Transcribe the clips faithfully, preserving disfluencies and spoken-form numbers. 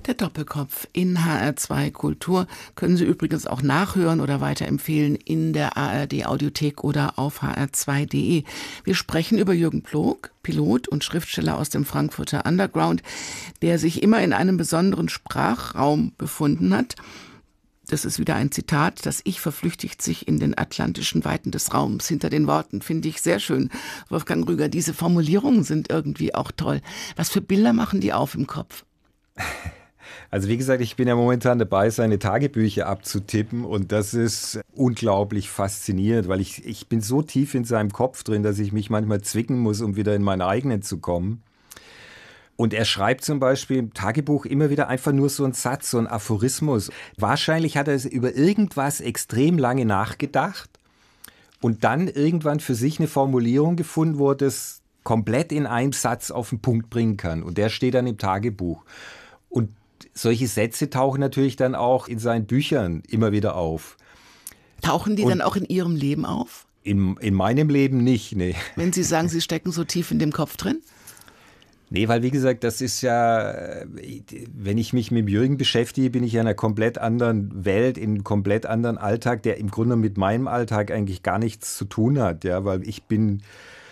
Der Doppelkopf in H R zwei Kultur können Sie übrigens auch nachhören oder weiterempfehlen in der A R D-Audiothek oder auf h r zwei punkt de. Wir sprechen über Jürgen Ploog, Pilot und Schriftsteller aus dem Frankfurter Underground, der sich immer in einem besonderen Sprachraum befunden hat. Das ist wieder ein Zitat: Das Ich verflüchtigt sich in den atlantischen Weiten des Raums. Hinter den Worten finde ich sehr schön. Wolfgang Rüger, diese Formulierungen sind irgendwie auch toll. Was für Bilder machen die auf im Kopf? Also wie gesagt, ich bin ja momentan dabei, seine Tagebücher abzutippen und das ist unglaublich faszinierend, weil ich, ich bin so tief in seinem Kopf drin, dass ich mich manchmal zwicken muss, um wieder in meinen eigenen zu kommen. Und er schreibt zum Beispiel im Tagebuch immer wieder einfach nur so einen Satz, so einen Aphorismus. Wahrscheinlich hat er über irgendwas extrem lange nachgedacht und dann irgendwann für sich eine Formulierung gefunden, wo er das komplett in einem Satz auf den Punkt bringen kann. Und der steht dann im Tagebuch. Und solche Sätze tauchen natürlich dann auch in seinen Büchern immer wieder auf. Tauchen die Und dann auch in Ihrem Leben auf? In, in meinem Leben nicht, nee. Wenn Sie sagen, Sie stecken so tief in dem Kopf drin? Nee, weil wie gesagt, das ist ja, wenn ich mich mit Jürgen beschäftige, bin ich in einer komplett anderen Welt, in einem komplett anderen Alltag, der im Grunde mit meinem Alltag eigentlich gar nichts zu tun hat, ja, weil ich bin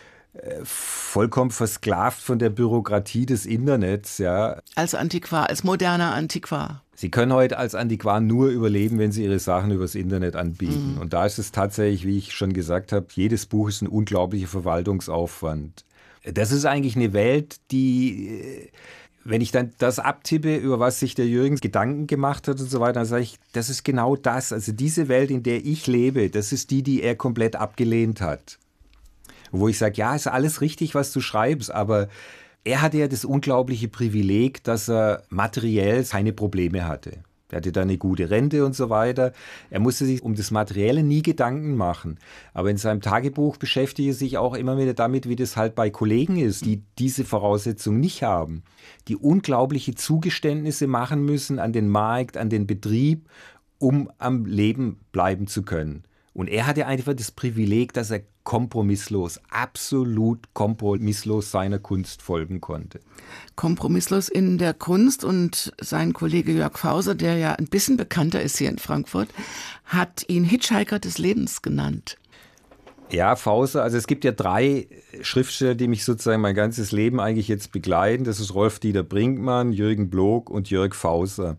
vollkommen versklavt von der Bürokratie des Internets, ja. Als Antiquar, als moderner Antiquar. Sie können heute als Antiquar nur überleben, wenn Sie Ihre Sachen übers Internet anbieten. Mhm. Und da ist es tatsächlich, wie ich schon gesagt habe, jedes Buch ist ein unglaublicher Verwaltungsaufwand. Das ist eigentlich eine Welt, die, wenn ich dann das abtippe, über was sich der Jürgen Gedanken gemacht hat und so weiter, dann sage ich, das ist genau das. Also diese Welt, in der ich lebe, das ist die, die er komplett abgelehnt hat. Wo ich sage, ja, ist alles richtig, was du schreibst, aber er hatte ja das unglaubliche Privileg, dass er materiell keine Probleme hatte. Er hatte da eine gute Rente und so weiter. Er musste sich um das Materielle nie Gedanken machen. Aber in seinem Tagebuch beschäftigt er sich auch immer wieder damit, wie das halt bei Kollegen ist, die diese Voraussetzung nicht haben, die unglaubliche Zugeständnisse machen müssen an den Markt, an den Betrieb, um am Leben bleiben zu können. Und er hatte einfach das Privileg, dass er kompromisslos, absolut kompromisslos seiner Kunst folgen konnte. Kompromisslos in der Kunst, und sein Kollege Jörg Fauser, der ja ein bisschen bekannter ist hier in Frankfurt, hat ihn Hitchhiker des Lebens genannt. Ja, Fauser, also es gibt ja drei Schriftsteller, die mich sozusagen mein ganzes Leben eigentlich jetzt begleiten. Das ist Rolf-Dieter Brinkmann, Jürgen Ploog und Jörg Fauser.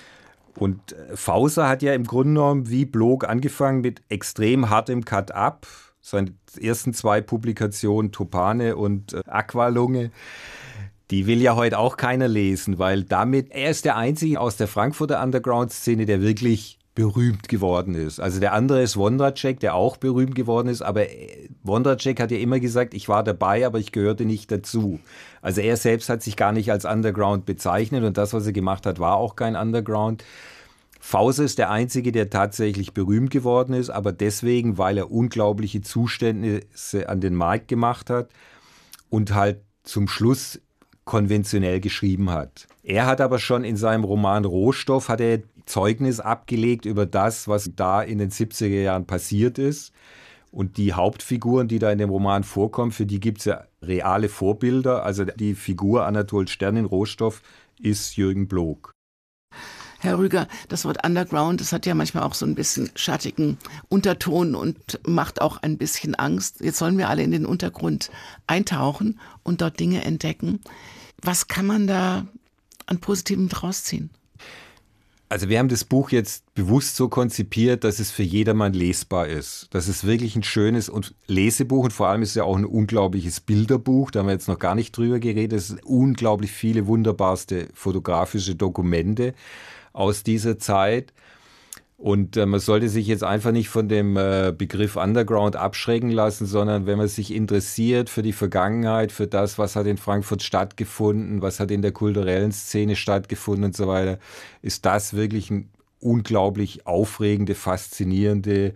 Und Fauser hat ja im Grunde genommen wie Ploog angefangen mit extrem hartem Cut-Up. Seine ersten zwei Publikationen, Topane und äh, Aqualunge, die will ja heute auch keiner lesen, weil damit, er ist der Einzige aus der Frankfurter Underground-Szene, der wirklich berühmt geworden ist. Also der andere ist Wondracek, der auch berühmt geworden ist, aber Wondracek hat ja immer gesagt, ich war dabei, aber ich gehörte nicht dazu. Also er selbst hat sich gar nicht als Underground bezeichnet und das, was er gemacht hat, war auch kein Underground. Fauser ist der Einzige, der tatsächlich berühmt geworden ist, aber deswegen, weil er unglaubliche Zuständnisse an den Markt gemacht hat und halt zum Schluss konventionell geschrieben hat. Er hat aber schon in seinem Roman Rohstoff hat er Zeugnis abgelegt über das, was da in den siebziger Jahren passiert ist. Und die Hauptfiguren, die da in dem Roman vorkommen, für die gibt es ja reale Vorbilder. Also die Figur Anatol Stern in Rohstoff ist Jürgen Ploog. Herr Rüger, das Wort Underground, das hat ja manchmal auch so ein bisschen schattigen Unterton und macht auch ein bisschen Angst. Jetzt sollen wir alle in den Untergrund eintauchen und dort Dinge entdecken. Was kann man da an Positivem draus ziehen? Also wir haben das Buch jetzt bewusst so konzipiert, dass es für jedermann lesbar ist. Das ist wirklich ein schönes und Lesebuch und vor allem ist es ja auch ein unglaubliches Bilderbuch. Da haben wir jetzt noch gar nicht drüber geredet. Es sind unglaublich viele wunderbarste fotografische Dokumente aus dieser Zeit. Und äh, man sollte sich jetzt einfach nicht von dem äh, Begriff Underground abschrecken lassen, sondern wenn man sich interessiert für die Vergangenheit, für das, was hat in Frankfurt stattgefunden, was hat in der kulturellen Szene stattgefunden und so weiter, ist das wirklich eine unglaublich aufregende, faszinierende,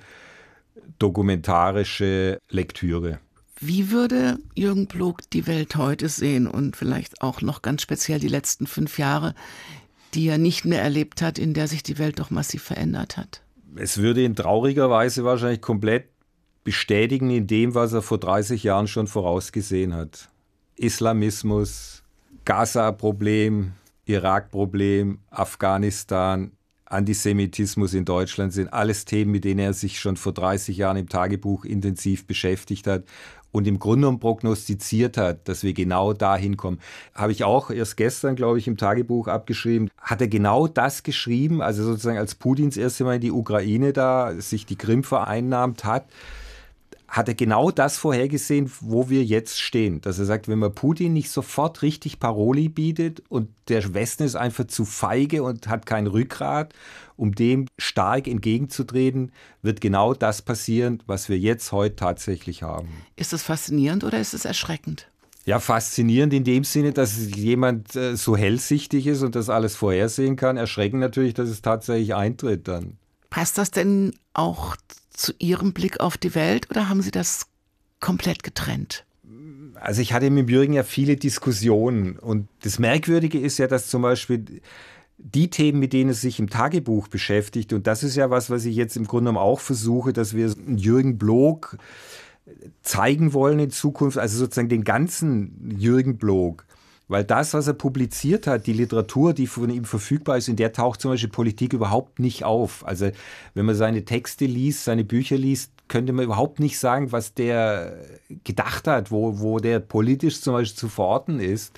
dokumentarische Lektüre. Wie würde Jürgen Ploog die Welt heute sehen und vielleicht auch noch ganz speziell die letzten fünf Jahre, die er nicht mehr erlebt hat, in der sich die Welt doch massiv verändert hat? Es würde ihn traurigerweise wahrscheinlich komplett bestätigen in dem, was er vor dreißig Jahren schon vorausgesehen hat. Islamismus, Gaza-Problem, Irak-Problem, Afghanistan, Antisemitismus in Deutschland sind alles Themen, mit denen er sich schon vor dreißig Jahren im Tagebuch intensiv beschäftigt hat und im Grunde genommen prognostiziert hat, dass wir genau dahin kommen. Habe ich auch erst gestern, glaube ich, im Tagebuch abgeschrieben. Hat er genau das geschrieben, also sozusagen als Putin das erste Mal in die Ukraine da sich die Krim vereinnahmt hat, hat er genau das vorhergesehen, wo wir jetzt stehen. Dass er sagt, wenn man Putin nicht sofort richtig Paroli bietet und der Westen ist einfach zu feige und hat kein Rückgrat, um dem stark entgegenzutreten, wird genau das passieren, was wir jetzt heute tatsächlich haben. Ist es faszinierend oder ist es erschreckend? Ja, faszinierend in dem Sinne, dass jemand äh, so hellsichtig ist und das alles vorhersehen kann. Erschreckend natürlich, dass es tatsächlich eintritt dann. Passt das denn auch zu Ihrem Blick auf die Welt oder haben Sie das komplett getrennt? Also ich hatte mit Jürgen ja viele Diskussionen und das Merkwürdige ist ja, dass zum Beispiel die Themen, mit denen es sich im Tagebuch beschäftigt, und das ist ja was, was ich jetzt im Grunde genommen auch versuche, dass wir Jürgen Blog zeigen wollen in Zukunft, also sozusagen den ganzen Jürgen Blog. Weil das, was er publiziert hat, die Literatur, die von ihm verfügbar ist, in der taucht zum Beispiel Politik überhaupt nicht auf. Also wenn man seine Texte liest, seine Bücher liest, könnte man überhaupt nicht sagen, was der gedacht hat, wo, wo der politisch zum Beispiel zu verorten ist.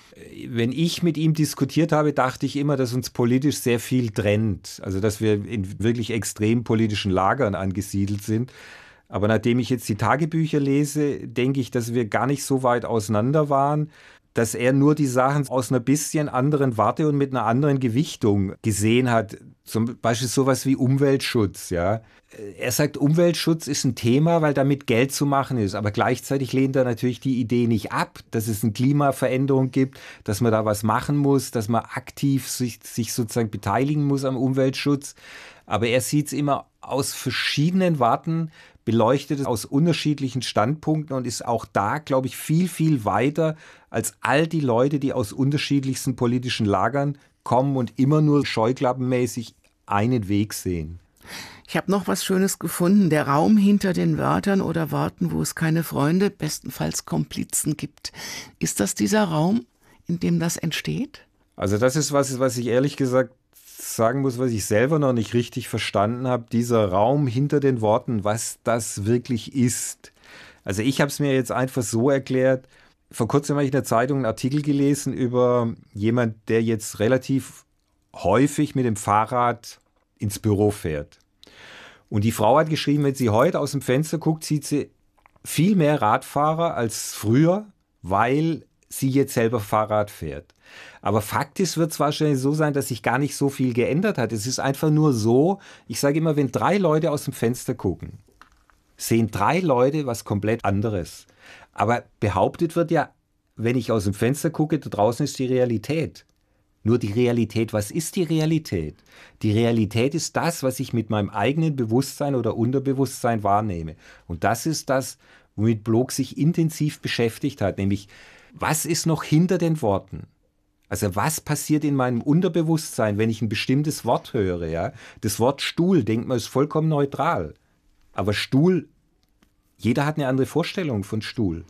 Wenn ich mit ihm diskutiert habe, dachte ich immer, dass uns politisch sehr viel trennt. Also dass wir in wirklich extrem politischen Lagern angesiedelt sind. Aber nachdem ich jetzt die Tagebücher lese, denke ich, dass wir gar nicht so weit auseinander waren, dass er nur die Sachen aus einer bisschen anderen Warte und mit einer anderen Gewichtung gesehen hat. Zum Beispiel sowas wie Umweltschutz, ja. Er sagt, Umweltschutz ist ein Thema, weil damit Geld zu machen ist. Aber gleichzeitig lehnt er natürlich die Idee nicht ab, dass es eine Klimaveränderung gibt, dass man da was machen muss, dass man aktiv sich, sich sozusagen beteiligen muss am Umweltschutz. Aber er sieht es immer aus verschiedenen Warten, beleuchtet es aus unterschiedlichen Standpunkten und ist auch da, glaube ich, viel, viel weiter als all die Leute, die aus unterschiedlichsten politischen Lagern kommen und immer nur scheuklappenmäßig einen Weg sehen. Ich habe noch was Schönes gefunden. Der Raum hinter den Wörtern oder Worten, wo es keine Freunde, bestenfalls Komplizen gibt. Ist das dieser Raum, in dem das entsteht? Also das ist was, was ich ehrlich gesagt sagen muss, was ich selber noch nicht richtig verstanden habe, dieser Raum hinter den Worten, was das wirklich ist. Also ich habe es mir jetzt einfach so erklärt, vor kurzem habe ich in der Zeitung einen Artikel gelesen über jemand, der jetzt relativ häufig mit dem Fahrrad ins Büro fährt. Und die Frau hat geschrieben, wenn sie heute aus dem Fenster guckt, sieht sie viel mehr Radfahrer als früher, weil sie jetzt selber Fahrrad fährt. Aber faktisch wird es wahrscheinlich so sein, dass sich gar nicht so viel geändert hat. Es ist einfach nur so, ich sage immer, wenn drei Leute aus dem Fenster gucken, sehen drei Leute was komplett anderes. Aber behauptet wird ja, wenn ich aus dem Fenster gucke, da draußen ist die Realität. Nur die Realität, was ist die Realität? Die Realität ist das, was ich mit meinem eigenen Bewusstsein oder Unterbewusstsein wahrnehme. Und das ist das, womit Blog sich intensiv beschäftigt hat, nämlich was ist noch hinter den Worten? Also was passiert in meinem Unterbewusstsein, wenn ich ein bestimmtes Wort höre? Ja? Das Wort Stuhl, denkt man, ist vollkommen neutral. Aber Stuhl, jeder hat eine andere Vorstellung von Stuhl.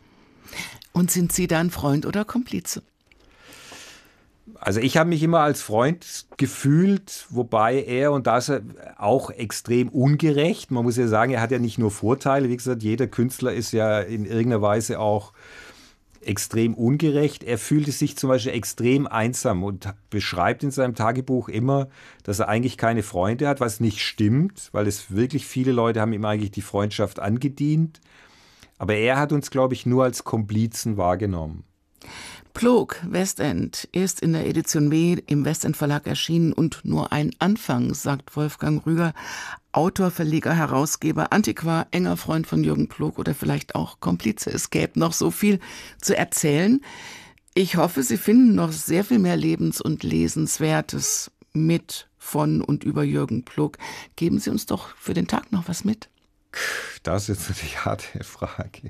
Und sind Sie dann Freund oder Komplize? Also ich habe mich immer als Freund gefühlt, wobei er, und da ist er auch extrem ungerecht, man muss ja sagen, er hat ja nicht nur Vorteile, wie gesagt, jeder Künstler ist ja in irgendeiner Weise auch extrem ungerecht. Er fühlte sich zum Beispiel extrem einsam und beschreibt in seinem Tagebuch immer, dass er eigentlich keine Freunde hat, was nicht stimmt, weil es wirklich viele Leute haben ihm eigentlich die Freundschaft angedient. Aber er hat uns, glaube ich, nur als Komplizen wahrgenommen. Plog, Westend, ist in der Edition B im Westend Verlag erschienen und nur ein Anfang, sagt Wolfgang Rüger, Autor, Verleger, Herausgeber, Antiquar, enger Freund von Jürgen Plog oder vielleicht auch Komplize. Es gäbe noch so viel zu erzählen. Ich hoffe, Sie finden noch sehr viel mehr Lebens- und Lesenswertes mit, von und über Jürgen Plog. Geben Sie uns doch für den Tag noch was mit. Das ist jetzt eine harte Frage.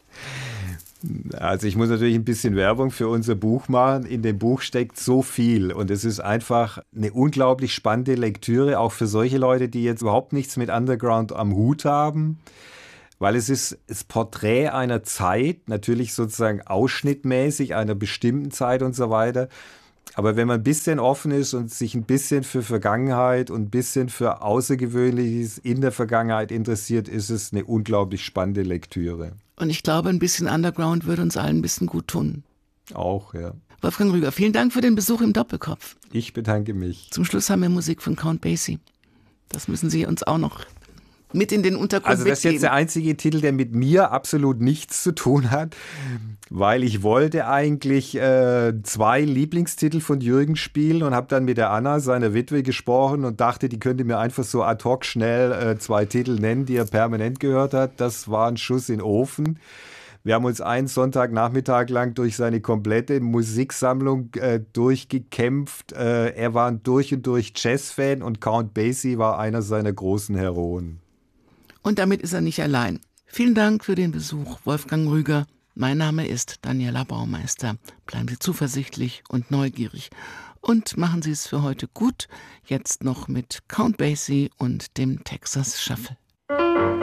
Also ich muss natürlich ein bisschen Werbung für unser Buch machen. In dem Buch steckt so viel und es ist einfach eine unglaublich spannende Lektüre, auch für solche Leute, die jetzt überhaupt nichts mit Underground am Hut haben, weil es ist das Porträt einer Zeit, natürlich sozusagen ausschnittmäßig einer bestimmten Zeit und so weiter, Aber wenn man ein bisschen offen ist und sich ein bisschen für Vergangenheit und ein bisschen für Außergewöhnliches in der Vergangenheit interessiert, ist es eine unglaublich spannende Lektüre. Und ich glaube, ein bisschen Underground würde uns allen ein bisschen gut tun. Auch, ja. Wolfgang Rüger, vielen Dank für den Besuch im Doppelkopf. Ich bedanke mich. Zum Schluss haben wir Musik von Count Basie. Das müssen Sie uns auch noch mit in den Untergrund Also das ist jetzt der einzige Titel, der mit mir absolut nichts zu tun hat, weil ich wollte eigentlich äh, zwei Lieblingstitel von Jürgen spielen und habe dann mit der Anna, seiner Witwe, gesprochen und dachte, die könnte mir einfach so ad hoc schnell äh, zwei Titel nennen, die er permanent gehört hat. Das war ein Schuss in den Ofen. Wir haben uns einen Sonntagnachmittag lang durch seine komplette Musiksammlung äh, durchgekämpft. Äh, er war ein durch und durch Jazzfan und Count Basie war einer seiner großen Heroen. Und damit ist er nicht allein. Vielen Dank für den Besuch, Wolfgang Rüger. Mein Name ist Daniela Baumeister. Bleiben Sie zuversichtlich und neugierig. Und machen Sie es für heute gut. Jetzt noch mit Count Basie und dem Texas Shuffle.